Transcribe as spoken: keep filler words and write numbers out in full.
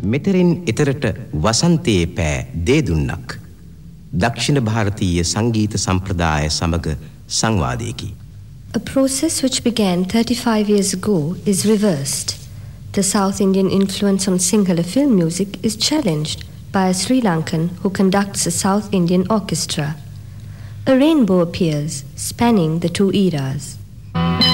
මෙතරින් එතරට වසන්තයේ පෑ දේ දුන්නක් දක්ෂිණ ಭಾರತೀಯ සංගීත සම්ප්‍රදාය සමග සංවාදයකි. A process which began thirty-five years ago is reversed. The South Indian influence on Sinhala film music is challenged by a Sri Lankan who conducts a South Indian orchestra. A rainbow appears, spanning the two eras.